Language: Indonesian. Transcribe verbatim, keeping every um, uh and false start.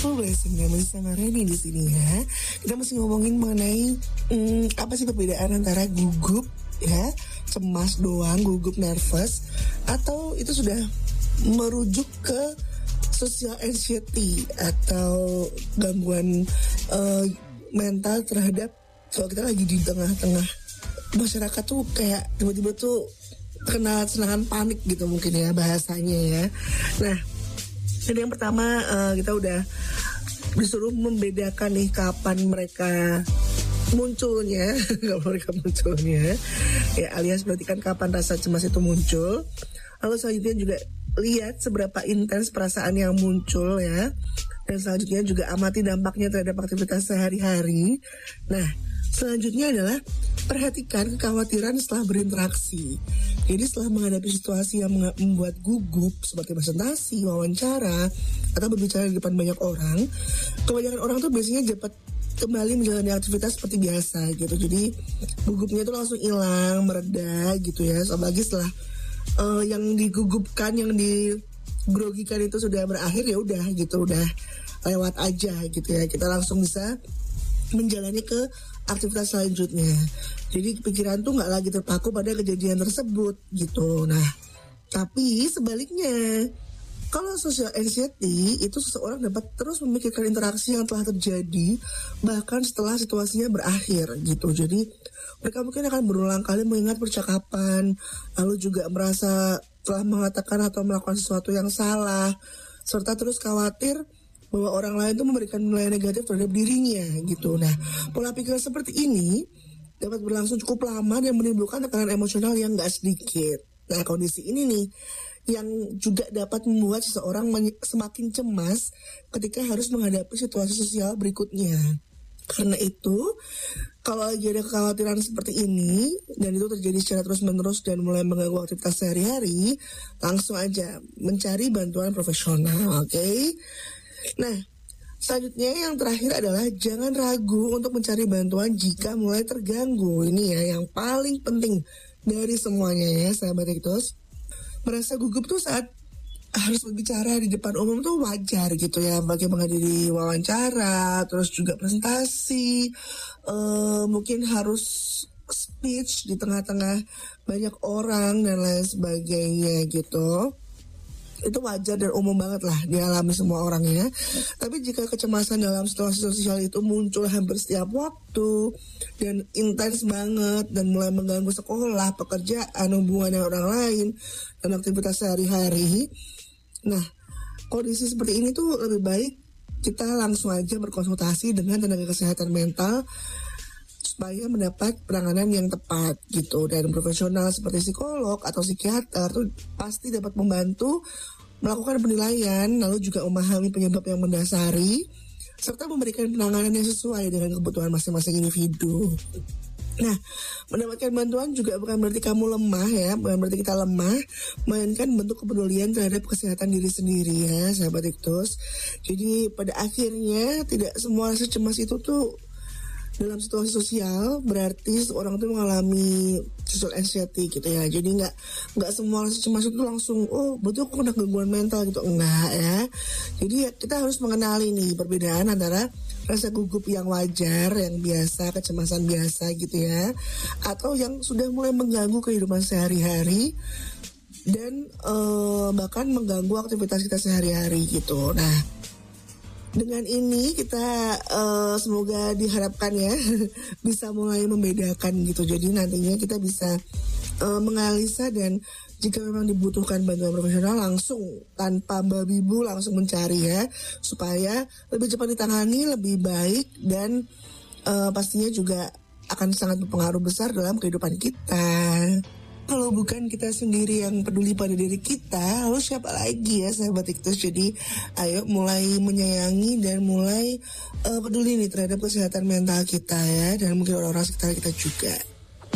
Mindful Blessing dan masih sama Reni di sini ya. Kita masih ngomongin mengenai hmm, apa sih perbedaan antara gugup ya, cemas doang, gugup nervous, atau itu sudah merujuk ke social anxiety atau gangguan uh, mental terhadap kalau kita lagi di tengah-tengah masyarakat tuh kayak tiba-tiba tuh kena serangan panik gitu mungkin ya bahasanya ya. Nah, jadi yang pertama uh, kita udah disuruh membedakan nih kapan mereka munculnya, kapan mereka munculnya, ya alias berarti kan kapan rasa cemas itu muncul. Lalu selanjutnya juga lihat seberapa intens perasaan yang muncul ya, dan selanjutnya juga amati dampaknya terhadap aktivitas sehari-hari. Nah, selanjutnya adalah perhatikan kekhawatiran setelah berinteraksi. Jadi setelah menghadapi situasi yang membuat gugup seperti presentasi, wawancara, atau berbicara di depan banyak orang, kebanyakan orang tuh biasanya dapat kembali menjalani aktivitas seperti biasa gitu. Jadi gugupnya itu langsung hilang, mereda gitu ya. Apalagi setelah uh, yang digugupkan, yang digrogikan itu sudah berakhir, ya udah gitu, udah lewat aja gitu ya. Kita langsung bisa menjalani ke aktivitas selanjutnya. Jadi pikiran tuh nggak lagi terpaku pada kejadian tersebut gitu. Nah, tapi sebaliknya, kalau social anxiety itu seseorang dapat terus memikirkan interaksi yang telah terjadi bahkan setelah situasinya berakhir gitu. Jadi mereka mungkin akan berulang kali mengingat percakapan, lalu juga merasa telah mengatakan atau melakukan sesuatu yang salah, serta terus khawatir bahwa orang lain itu memberikan nilai negatif terhadap dirinya gitu. Nah, pola pikir seperti ini dapat berlangsung cukup lama dan menimbulkan tekanan emosional yang gak sedikit. Nah, kondisi ini nih yang juga dapat membuat seseorang men- semakin cemas ketika harus menghadapi situasi sosial berikutnya. Karena itu, kalau lagi ada kekhawatiran seperti ini dan itu terjadi secara terus-menerus dan mulai mengganggu aktivitas sehari-hari, langsung aja mencari bantuan profesional, oke? Okay? Nah, selanjutnya yang terakhir adalah jangan ragu untuk mencari bantuan jika mulai terganggu. Ini ya yang paling penting dari semuanya ya, sahabat Ektos. Merasa gugup tuh saat harus berbicara di depan umum tuh wajar gitu ya, bagi menghadiri wawancara, terus juga presentasi, uh, mungkin harus speech di tengah-tengah banyak orang dan lain sebagainya gitu. Itu wajar dan umum banget lah dialami semua orang ya. Tapi jika kecemasan dalam situasi sosial itu muncul hampir setiap waktu dan intens banget dan mulai mengganggu sekolah, pekerjaan, hubungan dengan orang lain, dan aktivitas sehari-hari, nah kondisi seperti ini tuh lebih baik kita langsung aja berkonsultasi dengan tenaga kesehatan mental supaya mendapat penanganan yang tepat gitu. Dan profesional seperti psikolog atau psikiater tuh pasti dapat membantu melakukan penilaian, lalu juga memahami penyebab yang mendasari serta memberikan penanganan yang sesuai dengan kebutuhan masing-masing individu. Nah, mendapatkan bantuan juga bukan berarti kamu lemah ya, bukan berarti kita lemah, melainkan bentuk kepedulian terhadap kesehatan diri sendiri ya, sahabat Iktus. Jadi pada akhirnya tidak semua rasa cemas itu tuh dalam situasi sosial berarti seorang tuh mengalami social anxiety gitu ya. Jadi nggak nggak semua rasa cemas itu langsung oh betul aku kena gangguan mental gitu, enggak ya. Jadi ya, kita harus mengenali nih perbedaan antara rasa gugup yang wajar, yang biasa, kecemasan biasa gitu ya, atau yang sudah mulai mengganggu kehidupan sehari-hari dan uh, bahkan mengganggu aktivitas kita sehari-hari gitu. Nah, dengan ini kita uh, semoga diharapkan ya bisa mulai membedakan gitu. Jadi nantinya kita bisa uh, menganalisa dan jika memang dibutuhkan bantuan profesional langsung tanpa babi bu langsung mencari ya, supaya lebih cepat ditangani, lebih baik dan uh, pastinya juga akan sangat berpengaruh besar dalam kehidupan kita. Kalau bukan kita sendiri yang peduli pada diri kita, lalu siapa lagi ya sahabat Iktus? Jadi ayo mulai menyayangi dan mulai uh, peduli nih terhadap kesehatan mental kita ya, dan mungkin orang-orang sekitar kita juga.